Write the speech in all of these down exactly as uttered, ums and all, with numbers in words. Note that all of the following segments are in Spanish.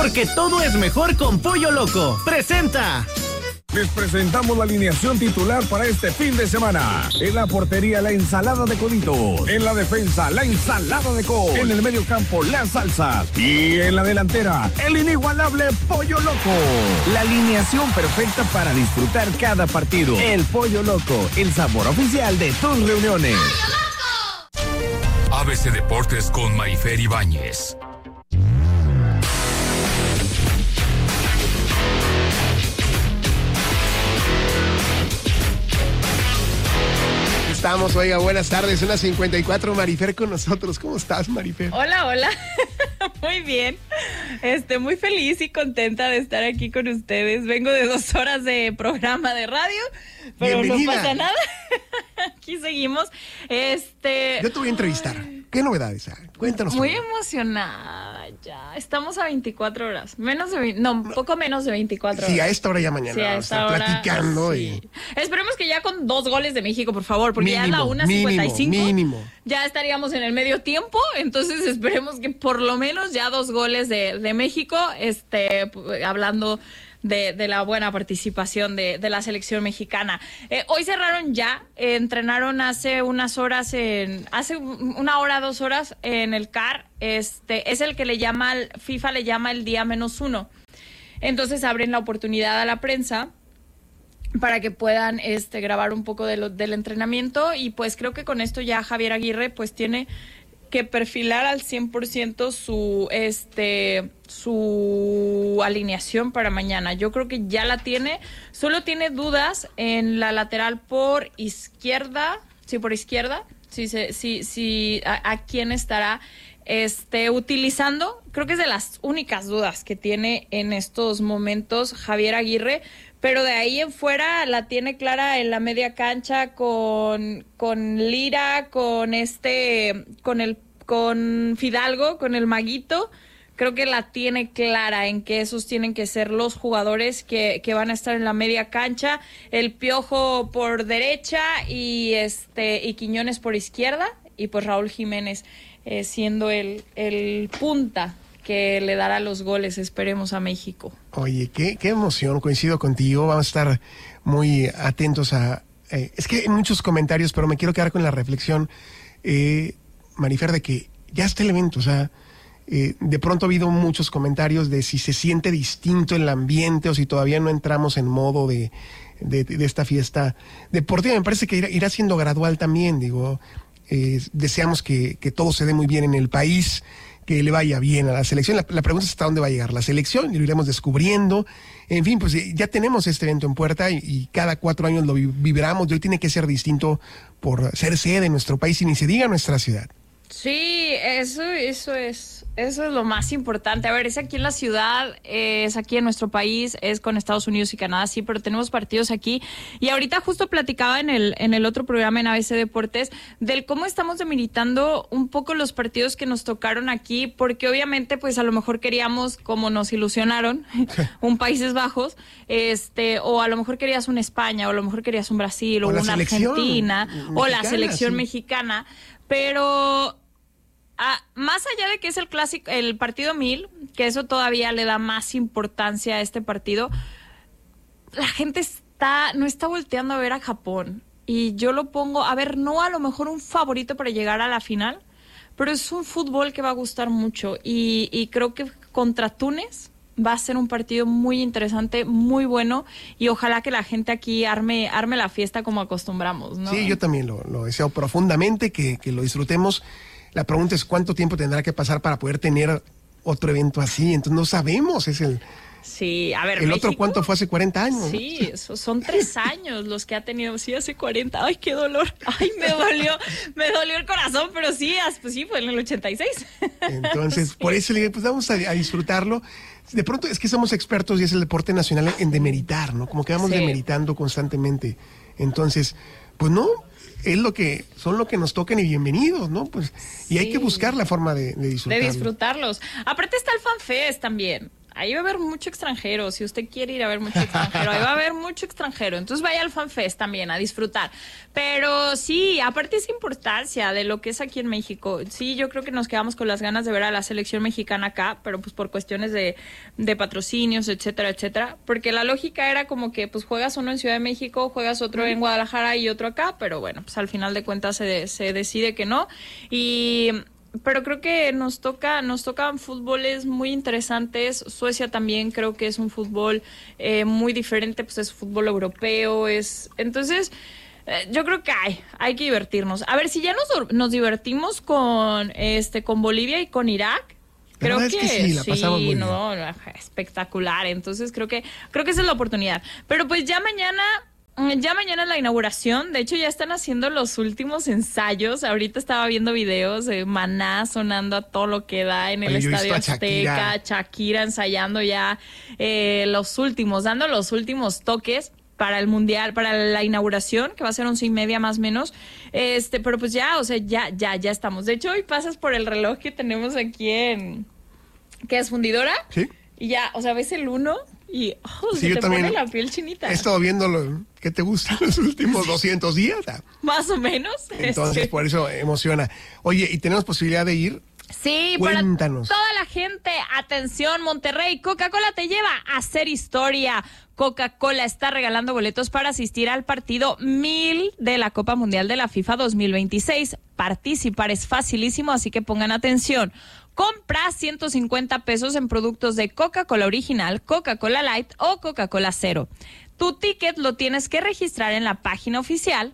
Porque todo es mejor con Pollo Loco. ¡Presenta! Les presentamos la alineación titular para este fin de semana. En la portería, la ensalada de coditos. En la defensa, la ensalada de col. En el medio campo, la salsa. Y en la delantera, el inigualable Pollo Loco. La alineación perfecta para disfrutar cada partido. El Pollo Loco, el sabor oficial de tus reuniones. ¡Pollo Loco! A B C Deportes con Marifer Ibáñez. Estamos, oiga, buenas tardes, una cincuenta y cuatro, Marifer con nosotros. ¿Cómo estás, Marifer? Hola, hola. Muy bien. Este, muy feliz y contenta de estar aquí con ustedes. Vengo de dos horas de programa de radio, pero Bienvenida. No pasa nada. Aquí seguimos. Este. Yo te voy a entrevistar. ¿Qué novedades hay? Cuéntanos. Muy todo. Emocionada ya. Estamos a veinticuatro horas. Menos de no, un poco menos de veinticuatro horas. Sí, a esta hora ya mañana. Sí, a esta hora, platicando. Sí. Y... Esperemos que ya con dos goles de México, por favor, porque mínimo, ya a la una cincuenta y cinco mínimo. Ya estaríamos en el medio tiempo. Entonces esperemos que por lo menos ya dos goles de, de México, este, hablando De, de la buena participación de, de la selección mexicana. Eh, hoy cerraron ya, eh, entrenaron hace unas horas, en hace una hora, dos horas en el C A R. Este, es el que le llama, FIFA le llama el día menos uno. Entonces abren la oportunidad a la prensa para que puedan este, grabar un poco de lo, del entrenamiento, y pues creo que con esto ya Javier Aguirre pues tiene que perfilar al cien por ciento su este su alineación para mañana. Yo creo que ya la tiene, solo tiene dudas en la lateral por izquierda, sí, por izquierda, sí, sí, sí, sí a, a quién estará este utilizando. Creo que es de las únicas dudas que tiene en estos momentos Javier Aguirre, pero de ahí en fuera la tiene clara en la media cancha con, con Lira, con este, con el, con Fidalgo, con el Maguito. Creo que la tiene clara en que esos tienen que ser los jugadores que, que van a estar en la media cancha. El Piojo por derecha y este, y Quiñones por izquierda, y pues Raúl Jiménez eh, siendo el, el punta que le dará los goles, esperemos, a México. Oye, qué, qué emoción, coincido contigo, vamos a estar muy atentos a... Eh, es que hay muchos comentarios, pero me quiero quedar con la reflexión, eh, Marifer, de que ya está el evento, o sea, eh, de pronto ha habido muchos comentarios de si se siente distinto el ambiente o si todavía no entramos en modo de, de, de esta fiesta deportiva. Me parece que irá, irá siendo gradual también, digo, eh, deseamos que, que todo se dé muy bien en el país, que le vaya bien a la selección. La, la pregunta es hasta dónde va a llegar la selección, y lo iremos descubriendo. En fin, pues ya tenemos este evento en puerta y, y cada cuatro años lo vi, vibramos, y hoy tiene que ser distinto por ser sede en nuestro país y ni se diga nuestra ciudad. Sí, eso, eso es, eso es lo más importante. A ver, es aquí en la ciudad, es aquí en nuestro país, es con Estados Unidos y Canadá, sí, pero tenemos partidos aquí. Y ahorita justo platicaba en el, en el otro programa en A B C Deportes del cómo estamos demeritando un poco los partidos que nos tocaron aquí, porque obviamente, pues a lo mejor queríamos, como nos ilusionaron, un Países Bajos, este, o a lo mejor querías un España, o a lo mejor querías un Brasil, o, o una Argentina, mexicana, o la selección sí. mexicana. Pero ah, más allá de que es el clásico, el partido mil, que eso todavía le da más importancia a este partido, la gente está no está volteando a ver a Japón. Y yo lo pongo, a ver, no a lo mejor un favorito para llegar a la final, pero es un fútbol que va a gustar mucho. Y, y creo que contra Túnez va a ser un partido muy interesante, muy bueno, y ojalá que la gente aquí arme arme la fiesta como acostumbramos, ¿no? Sí, yo también lo, lo deseo profundamente, que, que lo disfrutemos. La pregunta es cuánto tiempo tendrá que pasar para poder tener otro evento así, entonces no sabemos, es el... Sí, a ver, ¿El México, otro cuánto fue hace cuarenta años? Sí, eso son tres años los que ha tenido, sí, hace cuarenta, ay, qué dolor, ay, me dolió, me dolió el corazón, pero sí, pues sí, fue en el ochenta y seis. Entonces, sí. Por eso le digo, pues vamos a, a disfrutarlo. De pronto es que somos expertos y es el deporte nacional en demeritar, ¿no? Como que vamos sí. demeritando constantemente. Entonces, pues no, es lo que, son lo que nos tocan y bienvenidos, ¿no? Pues, sí. Y hay que buscar la forma de, de disfrutarlos. De disfrutarlos. Aparte está el FanFest también. ahí va a haber mucho extranjero. Si usted quiere ir a ver mucho extranjero, ahí va a haber mucho extranjero. Entonces vaya al FanFest también a disfrutar. Pero sí, aparte esa importancia de lo que es aquí en México. Sí, yo creo que nos quedamos con las ganas de ver a la selección mexicana acá, pero pues por cuestiones de, de patrocinios, etcétera, etcétera. Porque la lógica era como que pues juegas uno en Ciudad de México, juegas otro en Guadalajara y otro acá, pero bueno, pues al final de cuentas se, se decide que no. Y... pero creo que nos toca, nos tocan fútboles muy interesantes. Suecia también creo que es un fútbol eh, muy diferente, pues es fútbol europeo, es entonces eh, yo creo que hay, hay que divertirnos. A ver, si ya nos, nos divertimos con este con Bolivia y con Irak, creo que, que sí, la pasamos muy bien. No, espectacular. Entonces creo que creo que esa es la oportunidad. Pero pues ya mañana Ya mañana es la inauguración. De hecho, ya están haciendo los últimos ensayos. Ahorita estaba viendo videos de Maná sonando a todo lo que da en el Oye, Estadio Azteca. Shakira. Shakira ensayando ya eh, los últimos, dando los últimos toques para el Mundial, para la inauguración, que va a ser once y media más o menos. Este, pero pues ya, o sea, ya, ya, ya estamos. De hecho, hoy pasas por el reloj que tenemos aquí en... ¿Qué es, fundidora? Sí. Y ya, o sea, ves el uno... y oh, sí, se yo te también pone la piel chinita. He estado viendo lo que te gusta los últimos doscientos días. Más o menos. Entonces, Este. por eso emociona. Oye, ¿y tenemos posibilidad de ir? Sí, Cuéntanos. para toda la gente, atención, Monterrey, Coca-Cola te lleva a hacer historia. Coca-Cola está regalando boletos para asistir al partido mil de la Copa Mundial de la FIFA dos mil veintiséis. Participar es facilísimo, así que pongan atención. Compra ciento cincuenta pesos en productos de Coca-Cola Original, Coca-Cola Light o Coca-Cola Cero. Tu ticket lo tienes que registrar en la página oficial.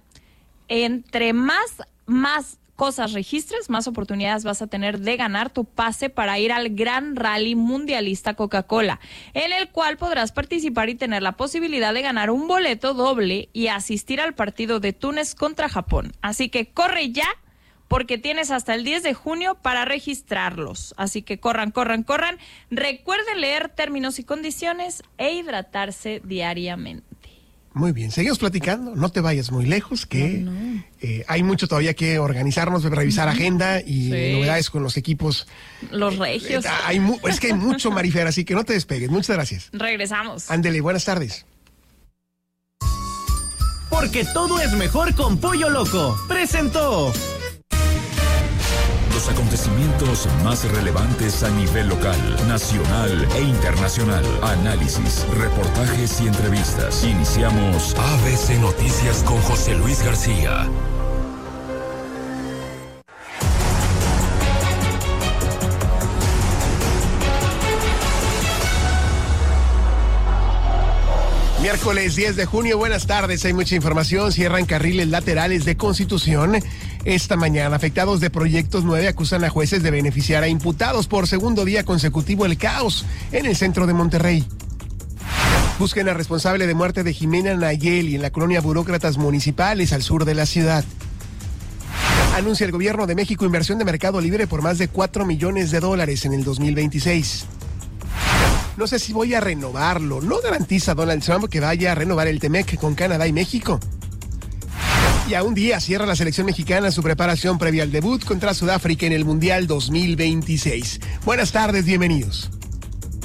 Entre más, más cosas registres, más oportunidades vas a tener de ganar tu pase para ir al Gran Rally Mundialista Coca-Cola, en el cual podrás participar y tener la posibilidad de ganar un boleto doble y asistir al partido de Túnez contra Japón. Así que corre ya, porque tienes hasta el diez de junio para registrarlos. Así que corran, corran, corran. Recuerden leer términos y condiciones e hidratarse diariamente. Muy bien, seguimos platicando, no te vayas muy lejos, que No, no. Eh, hay mucho todavía que organizarnos, revisar agenda y Sí. novedades con los equipos. Los regios. Eh, hay mu- es que hay mucho, Marifer, así que no te despegues. Muchas gracias. Regresamos. Ándele, buenas tardes. Porque todo es mejor con Pollo Loco. Presentó. Los acontecimientos más relevantes a nivel local, nacional e internacional. Análisis, reportajes y entrevistas. Iniciamos A B C Noticias con José Luis García. Miércoles diez de junio, buenas tardes. Hay mucha información. Cierran carriles laterales de Constitución. Esta mañana, afectados de Proyectos nueve acusan a jueces de beneficiar a imputados por segundo día consecutivo el caos en el centro de Monterrey. Busquen al responsable de muerte de Jimena Nayeli en la colonia Burócratas Municipales al sur de la ciudad. Anuncia el gobierno de México inversión de Mercado Libre por más de cuatro millones de dólares en el dos mil veintiséis. No sé si voy a renovarlo. No garantiza Donald Trump que vaya a renovar el Temec con Canadá y México. Y a un día cierra la selección mexicana su preparación previa al debut contra Sudáfrica en el Mundial dos mil veintiséis. Buenas tardes, bienvenidos.